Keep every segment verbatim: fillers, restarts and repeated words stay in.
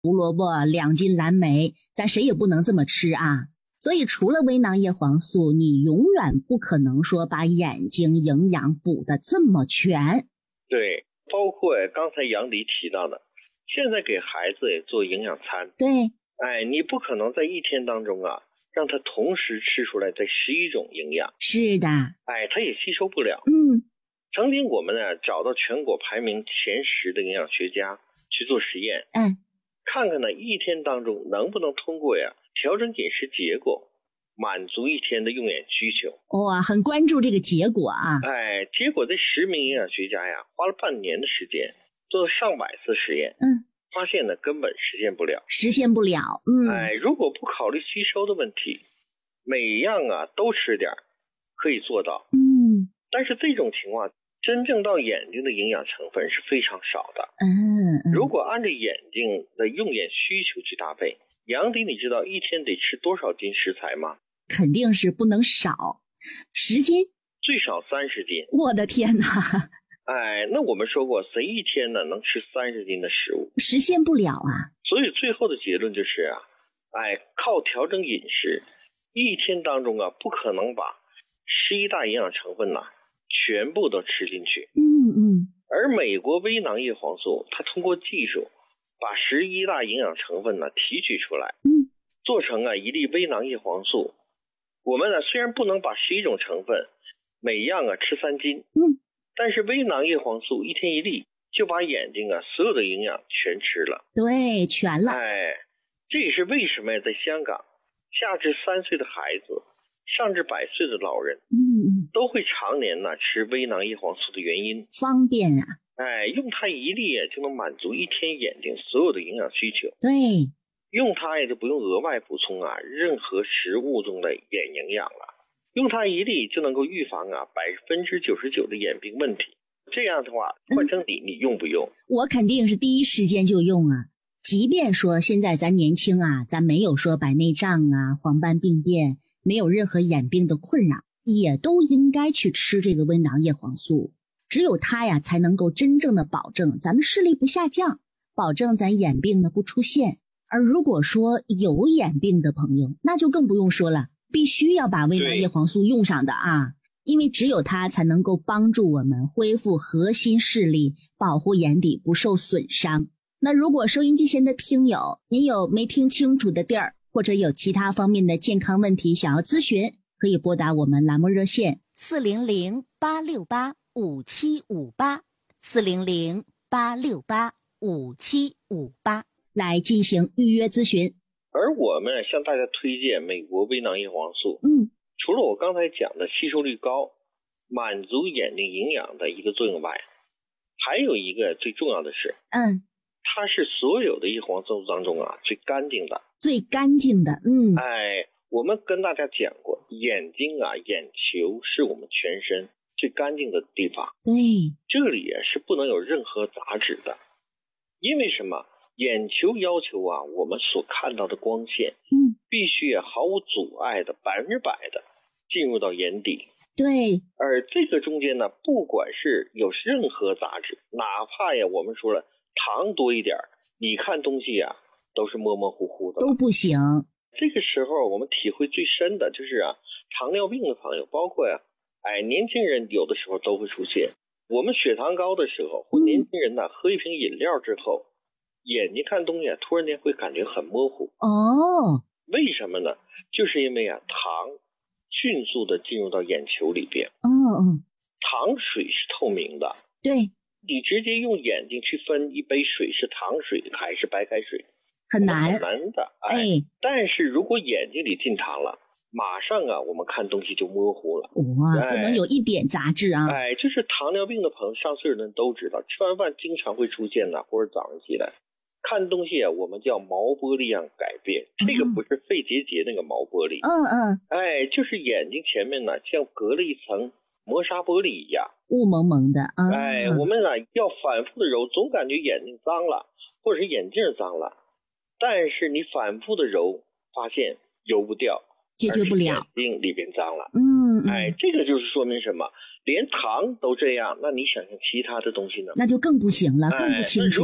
胡萝卜两斤蓝莓，咱谁也不能这么吃啊。所以除了微囊叶黄素，你永远不可能说把眼睛营养补得这么全。 对，包括刚才杨迪提到的，现在给孩子也做营养餐。 对， 哎，你不可能在一天当中啊，让他同时吃出来这十一种营养。 是的， 哎，他也吸收不了。 嗯， 曾经我们呢找到全国排名前十的营养学家去做实验， 嗯， 看看呢一天当中能不能通过呀调整饮食结果，满足一天的用眼需求。 哇，很关注这个结果啊。 哎，结果这十名营养学家呀，花了半年的时间，做了上百次实验， 嗯， 发现呢根本实现不了， 实现不了。嗯， 哎，如果不考虑吸收的问题，每样啊都吃点，可以做到。 嗯， 但是这种情况，真正到眼睛的营养成分是非常少的。 嗯嗯， 如果按照眼睛的用眼需求去搭配，杨迪，你知道一天得吃多少斤食材吗？ 肯定是不能少，十斤， 最少三十斤。 我的天哪！ 哎，那我们说过，谁一天呢能吃三十斤的食物？ 实现不了啊。 所以最后的结论就是啊，哎，靠调整饮食，一天当中啊，不可能把十一大营养成分呐、啊、全部都吃进去。 嗯嗯。 而美国微囊叶黄素，它通过技术把十一大营养成分呢提取出来， 嗯， 做成啊一粒微囊叶黄素。我们呢虽然不能把十一种成分每样啊吃三斤， 嗯， 但是微囊叶黄素一天一粒，就把眼睛啊所有的营养全吃了。 对，全了。 哎，这也是为什么在香港，下至三岁的孩子，上至百岁的老人， 嗯嗯， 都会常年呢吃微囊叶黄素的原因。 方便啊。 哎，用它一粒就能满足一天眼睛所有的营养需求。 对， 用它也就不用额外补充啊任何食物中的眼营养了。用它一粒就能够预防啊百分之九十九的眼病问题。这样的话，换成你，嗯、你用不用？ 我肯定是第一时间就用啊。即便说现在咱年轻啊，咱没有说白内障啊、黄斑病变，没有任何眼病的困扰，也都应该去吃这个微囊叶黄素。只有它呀，才能够真正的保证咱们视力不下降，保证咱眼病呢不出现。而如果说有眼病的朋友，那就更不用说了，必须要把微囊叶黄素用上的啊，因为只有它才能够帮助我们恢复核心视力，保护眼底不受损伤。那如果收音机前的听友，您有没听清楚的地儿，或者有其他方面的健康问题想要咨询，可以拨打我们栏目热线四零零八六八五七五八四零零八六八五七五八来进行预约咨询。 而我们向大家推荐美国微囊叶黄素， 嗯， 除了我刚才讲的吸收率高、满足眼睛营养的一个作用外，还有一个最重要的是， 嗯， 它是所有的叶黄素当中啊最干净的， 最干净的，嗯， 哎，我们跟大家讲过，眼睛啊、眼球是我们全身最干净的地方， 对， 这里也是不能有任何杂质的。因为什么？眼球要求啊，我们所看到的光线， 嗯， 必须毫无阻碍的、百分之百的进入到眼底。 对， 而这个中间呢，不管是有任何杂质，哪怕呀，我们说了糖多一点，你看东西啊，都是模模糊糊的， 都不行。 这个时候我们体会最深的就是啊，糖尿病的朋友，包括呀、啊，哎，年轻人有的时候都会出现。我们血糖高的时候，或年轻人呢、嗯、喝一瓶饮料之后，眼睛看东西啊，突然间会感觉很模糊。 哦， 为什么呢？就是因为啊，糖迅速的进入到眼球里边。 哦哦， 糖水是透明的， 对， 你直接用眼睛去分一杯水是糖水还是白开水， 很难， 很难的。哎， 哎， 但是如果眼睛里进糖了，马上啊，我们看东西就模糊了。 哇，不能有一点杂质啊！ 哎，就是糖尿病的朋友，上岁数的人都知道，吃完饭经常会出现呢，或者早上起来看东西啊，我们叫毛玻璃样改变。嗯、这个不是肺结节那个毛玻璃， 嗯嗯， 哎，就是眼睛前面呢，像隔了一层磨砂玻璃一样， 雾蒙蒙的啊。 哎，我们啊要反复的揉，总感觉眼睛脏了，或者是眼镜脏了，但是你反复的揉，发现揉不掉。 解决不了， 眼睛里边脏了。 嗯， 哎，这个就是说明什么？连糖都这样，那你想想其他的东西呢？ 那就更不行了，更不清楚了。 哎、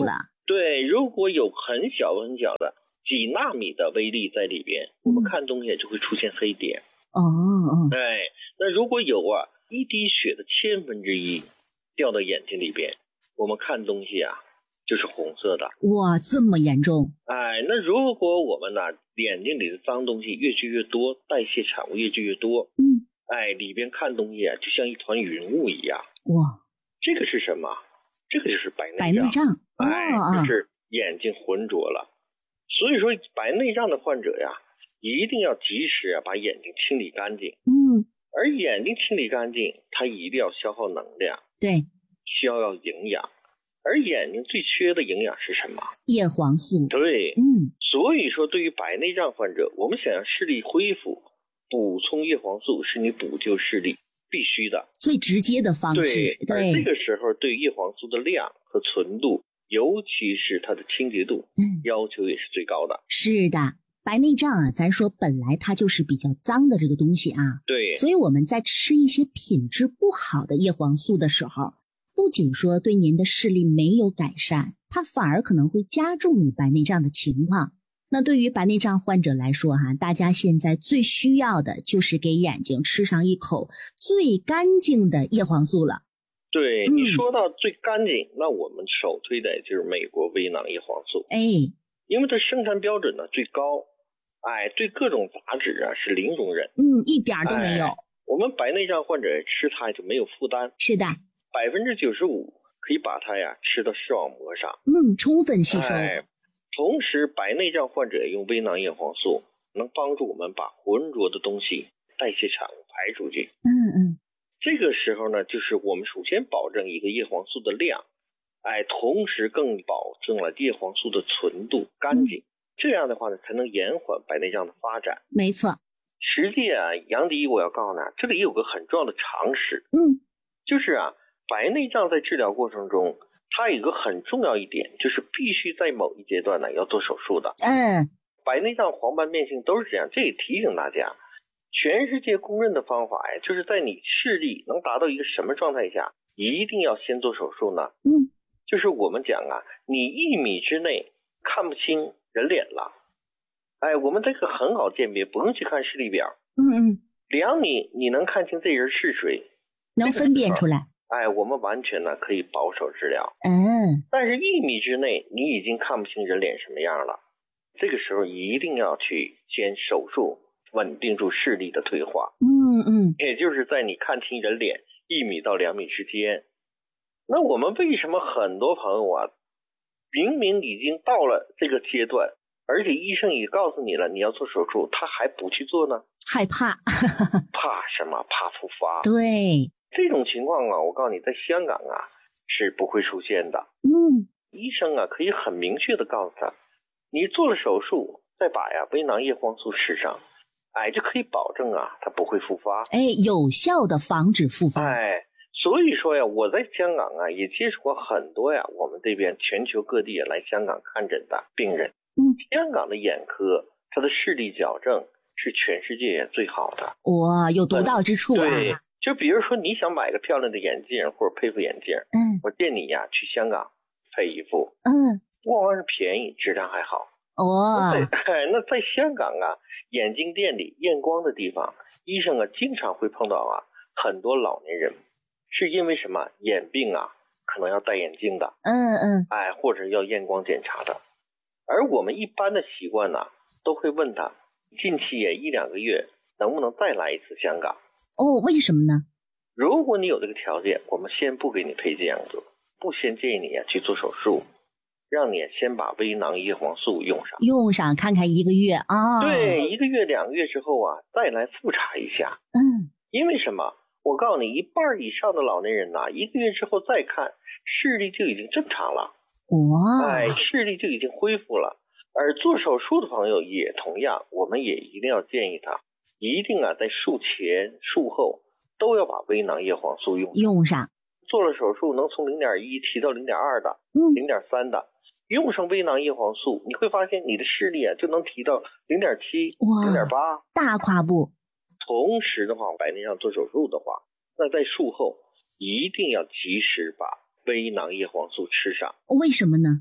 对，如果有很小很小的几纳米的微粒在里边，我们看东西就会出现黑点。 哦哦， 哎，那如果有啊一滴血的千分之一掉到眼睛里边，我们看东西啊就是红色的。 哇，这么严重？ 哎，那如果我们呢眼睛里的脏东西越聚越多，代谢产物越聚越多， 嗯， 哎，里边看东西啊就像一团云雾一样。 哇， 这个是什么？这个就是白内障。 白内障， 哎， 哦、 就是眼睛浑浊了。所以说白内障的患者呀，一定要及时啊把眼睛清理干净。 嗯， 而眼睛清理干净，它一定要消耗能量， 对， 需要营养。而眼睛最缺的营养是什么？ 叶黄素。 对， 嗯， 所以说对于白内障患者，我们想要视力恢复，补充叶黄素是你补救视力必须的最直接的方式。 对， 对， 而这个时候对叶黄素的量和纯度，尤其是它的清洁度， 嗯， 要求也是最高的。 是的，白内障啊，咱说本来它就是比较脏的这个东西啊， 对， 所以我们在吃一些品质不好的叶黄素的时候，不仅说对您的视力没有改善，它反而可能会加重你白内障的情况。那对于白内障患者来说哈，大家现在最需要的就是给眼睛吃上一口最干净的叶黄素了。 对， 嗯， 你说到最干净，那我们首推的就是美国微囊叶黄素。 哎， 因为它生产标准呢最高，哎，对各种杂质啊是零容忍。 嗯，一点都没有。 哎，我们白内障患者吃它就没有负担。 是的， 百分之九十五可以把它呀吃到视网膜上。 嗯，充分吸收。 哎，同时白内障患者用微囊叶黄素，能帮助我们把浑浊的东西代谢产物排出去。 嗯嗯， 这个时候呢，就是我们首先保证一个叶黄素的量，哎，同时更保证了叶黄素的纯度、干净。嗯，这样的话呢，才能延缓白内障的发展。 没错。 实际啊，杨迪，我要告诉你，这里有个很重要的常识， 嗯， 就是啊，白内障在治疗过程中，它有一个很重要一点，就是必须在某一阶段呢要做手术的。 嗯， 白内障、黄斑变性都是这样，这也提醒大家，全世界公认的方法呀，就是在你视力能达到一个什么状态下，一定要先做手术呢？ 嗯， 就是我们讲啊，你一米之内看不清人脸了，哎，我们这个很好鉴别，不用去看视力表。 嗯嗯， 两米你能看清这人是谁， 能分辨出来。 哎，我们完全呢可以保守治疗。 嗯， 但是一米之内你已经看不清人脸什么样了，这个时候一定要去先手术稳定住视力的退化。 嗯嗯， 也就是在你看清人脸一米到两米之间。那我们为什么很多朋友啊，明明已经到了这个阶段，而且医生也告诉你了你要做手术，他还不去做呢？ 害怕。 怕什么？怕复发。 对， 这种情况啊，我告诉你，在香港啊是不会出现的。 嗯， 医生啊可以很明确的告诉他，你做了手术，再把呀微囊叶黄素吃上，哎，就可以保证啊它不会复发。 哎，有效的防止复发。 哎，所以说呀，我在香港啊也接触过很多呀，我们这边全球各地来香港看诊的病人。 嗯， 香港的眼科它的视力矫正是全世界最好的。 哇，有独到之处啊。 对，就比如说你想买个漂亮的眼镜或者配副眼镜， 嗯， 我建议你呀去香港配一副。 嗯， 不光是便宜，质量还好。 哦， 那在那在香港啊，眼镜店里验光的地方，医生啊经常会碰到啊很多老年人，是因为什么眼病啊，可能要戴眼镜的， 嗯嗯， 哎，或者要验光检查的。而我们一般的习惯呢，都会问他，近期也一两个月能不能再来一次香港？ 哦，为什么呢？ 如果你有这个条件，我们先不给你配这样做，不先建议你啊去做手术，让你先把微囊叶黄素用上， 用上看看一个月啊。 对，一个月两个月之后啊，再来复查一下。 嗯， 因为什么？我告诉你，一半以上的老年人呐、啊，一个月之后再看，视力就已经正常了。 哇， 哎，视力就已经恢复了。而做手术的朋友也同样，我们也一定要建议他，一定啊在术前术后都要把微囊叶黄素用上。 用上。 做了手术能从零点一提到零点二的， 嗯， 零点三的，用上微囊叶黄素，你会发现你的视力啊就能提到零点七、零点八， 大跨步。 同时的话，白内障做手术的话，那在术后一定要及时把微囊叶黄素吃上。 为什么呢？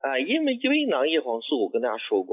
啊，因为微囊叶黄素我跟大家说过。